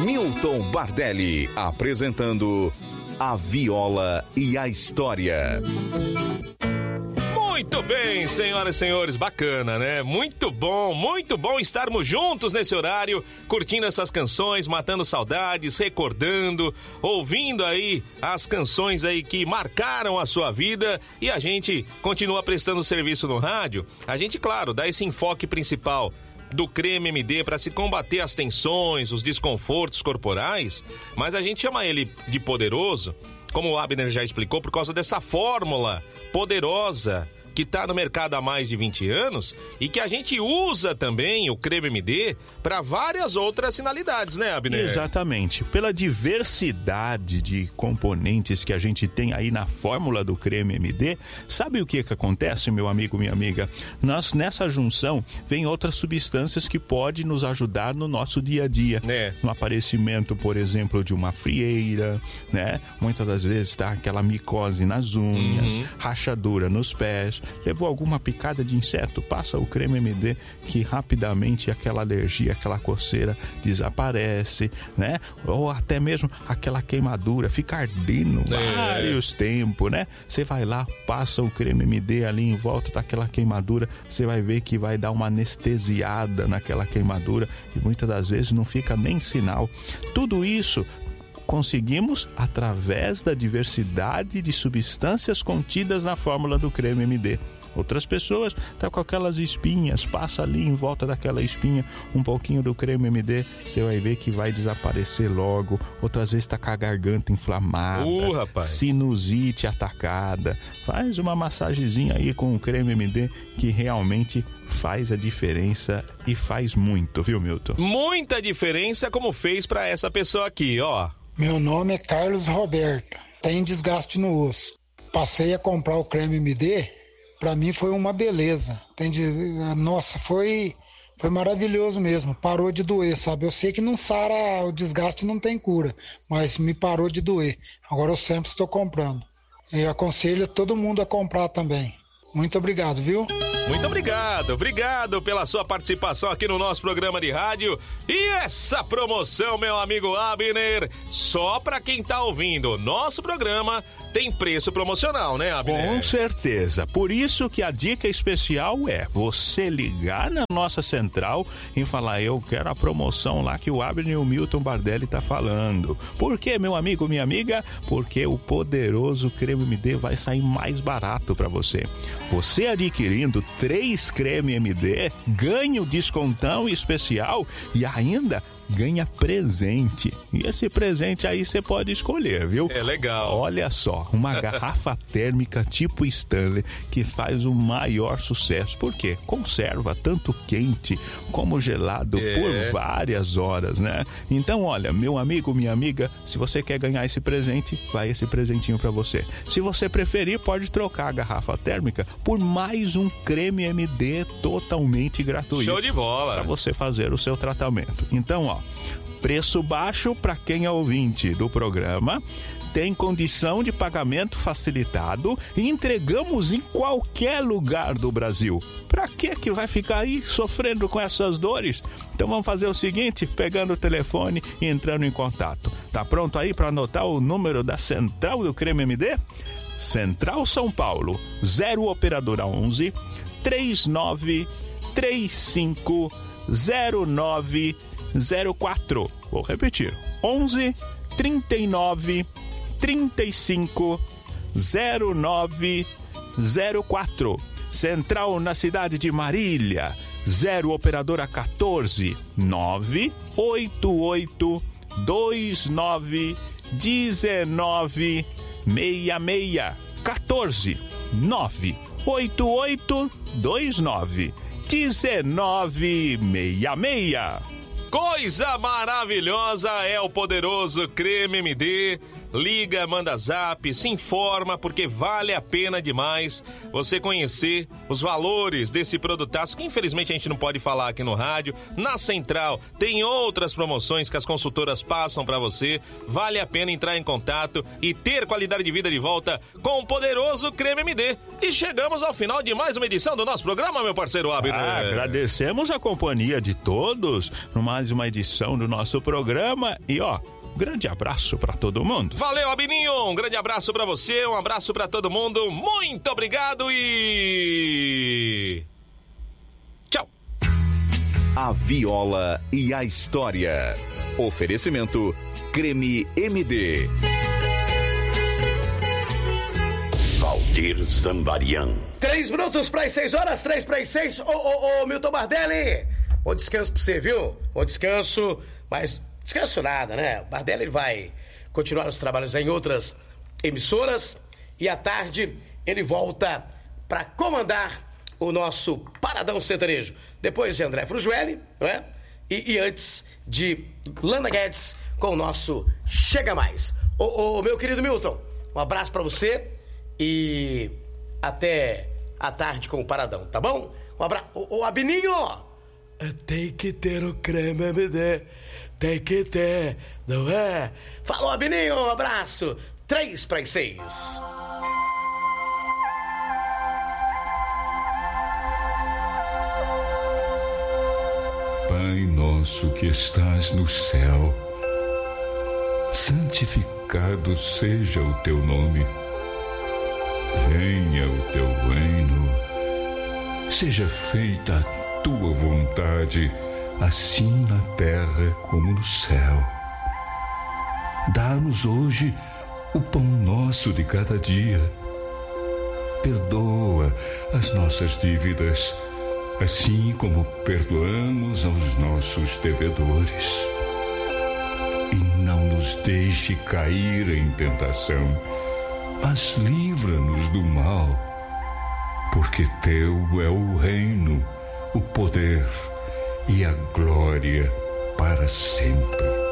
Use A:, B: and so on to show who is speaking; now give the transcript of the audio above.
A: Milton Bardelli, apresentando A Viola e a História.
B: Muito bem, senhoras e senhores, bacana, né? Muito bom estarmos juntos nesse horário, curtindo essas canções, matando saudades, recordando, ouvindo aí as canções aí que marcaram a sua vida, e a gente continua prestando serviço no rádio. A gente, claro, dá esse enfoque principal do Creme MD para se combater as tensões, os desconfortos corporais, mas a gente chama ele de poderoso, como o Abner já explicou, por causa dessa fórmula poderosa que está no mercado há mais de 20 anos e que a gente usa também o Creme MD para várias outras finalidades, né, Abner?
C: Exatamente. Pela diversidade de componentes que a gente tem aí na fórmula do Creme MD, sabe o que acontece, meu amigo, minha amiga? Nessa junção vem outras substâncias que podem nos ajudar no nosso dia a dia. No aparecimento, por exemplo, de uma frieira, né? Muitas das vezes dá aquela micose nas unhas, rachadura nos pés. Levou alguma picada de inseto, passa o Creme MD, que rapidamente aquela alergia, aquela coceira desaparece, né? Ou até mesmo aquela queimadura, fica ardendo vários tempos, né? Você vai lá, passa o Creme MD ali em volta daquela queimadura, você vai ver que vai dar uma anestesiada naquela queimadura e muitas das vezes não fica nem sinal. Tudo isso conseguimos através da diversidade de substâncias contidas na fórmula do Creme MD. Outras pessoas estão com aquelas espinhas, passa ali em volta daquela espinha um pouquinho do Creme MD, você vai ver que vai desaparecer logo. Outras vezes está com a garganta inflamada, sinusite atacada. Faz uma massagenzinha aí com o Creme MD que realmente faz a diferença e faz muito, viu, Milton?
B: Muita diferença, como fez para essa pessoa aqui, ó.
D: Meu nome é Carlos Roberto, tem desgaste no osso. Passei a comprar o Creme MD, pra mim foi uma beleza. Nossa, foi maravilhoso mesmo, parou de doer, sabe? Eu sei que não sara, o desgaste não tem cura, mas me parou de doer. Agora eu sempre estou comprando. Eu aconselho todo mundo a comprar também. Muito obrigado, viu?
B: Muito obrigado pela sua participação aqui no nosso programa de rádio. E essa promoção, meu amigo Abner, só para quem tá ouvindo o nosso programa, tem preço promocional, né, Abner?
C: Com certeza. Por isso que a dica especial é você ligar na nossa central e falar: eu quero a promoção lá que o Abner e o Milton Bardelli tá falando. Por quê, meu amigo, minha amiga? Porque o poderoso Creme MD vai sair mais barato para você. Você adquirindo 3 Creme MD, ganha o descontão especial e ainda ganha presente. E esse presente aí você pode escolher, viu?
B: É legal.
C: Olha só, uma garrafa térmica tipo Stanley que faz o maior sucesso. Por quê? Conserva tanto quente como gelado por várias horas, né? Então, olha, meu amigo, minha amiga, se você quer ganhar esse presente, vai esse presentinho pra você. Se você preferir, pode trocar a garrafa térmica por mais um Creme MD totalmente gratuito.
B: Show de bola!
C: Pra você fazer o seu tratamento. Então, ó, preço baixo para quem é ouvinte do programa, tem condição de pagamento facilitado e entregamos em qualquer lugar do Brasil. Pra que vai ficar aí sofrendo com essas dores? Então vamos fazer o seguinte, pegando o telefone e entrando em contato. Tá pronto aí para anotar o número da central do Creme MD? Central São Paulo, 0 operadora 11 3935 0904. Vou repetir: 11 39 35 0904. Central na cidade de Marília, 0 operadora 14 988 29 19 66. 14 988 29 1966.
B: Coisa maravilhosa é o poderoso Creme MD liga, manda zap, se informa, porque vale a pena demais você conhecer os valores desse produtaço, que infelizmente a gente não pode falar aqui no rádio. Na Central tem outras promoções que as consultoras passam para você. Vale a pena entrar em contato e ter qualidade de vida de volta com o poderoso Creme MD. E chegamos ao final de mais uma edição do nosso programa, meu parceiro Abner.
C: Agradecemos a companhia de todos por mais uma edição do nosso programa e grande abraço pra todo mundo.
B: Valeu, Abininho. Um grande abraço pra você, um abraço pra todo mundo. Muito obrigado e... tchau.
A: A Viola e a História. Oferecimento Creme MD.
E: Valdir Zambarian.
F: 3 minutos para as 6 horas, 3 para as 6. Ô, Milton Bardelli. Bom descanso pra você, viu? Bom descanso, mas... descanso nada, né? O Bardelli ele vai continuar os trabalhos em outras emissoras e à tarde ele volta para comandar o nosso Paradão Sertanejo. Depois de André Frujueli, não é? E antes de Lana Guedes com o nosso Chega Mais. Ô, meu querido Milton, um abraço para você e até à tarde com o Paradão, tá bom? Um abraço. Ô, Abininho! Tem que ter o Creme MD. Tem que ter, não é? Falou, Abininho, um abraço. 3 para as 6.
G: Pai nosso que estás no céu, santificado seja o teu nome. Venha o teu reino. Seja feita a tua vontade, assim na terra como no céu. Dá-nos hoje o pão nosso de cada dia. Perdoa as nossas dívidas, assim como perdoamos aos nossos devedores. E não nos deixe cair em tentação, mas livra-nos do mal, porque teu é o reino, o poder e a glória para sempre.